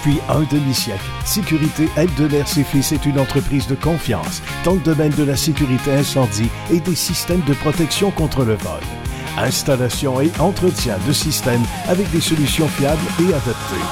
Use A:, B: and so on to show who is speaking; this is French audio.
A: Depuis un demi-siècle, Sécurité Aide-de-l'Air Fils est une entreprise de confiance dans le domaine de la sécurité incendie et des systèmes de protection contre le vol. Installation et entretien de systèmes avec des solutions fiables et adaptées.